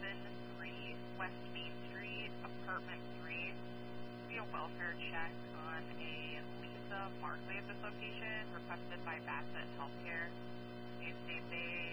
3 West Main Street, apartment 3. Be a welfare check on a Lisa Markley at this location, requested by Bassett Healthcare. They state they